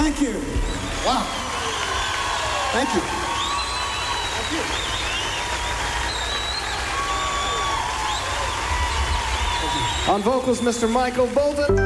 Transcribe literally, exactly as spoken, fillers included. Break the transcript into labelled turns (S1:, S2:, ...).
S1: Thank you. Wow. Thank you. Thank you.
S2: On vocals, Mister Michael Bolton.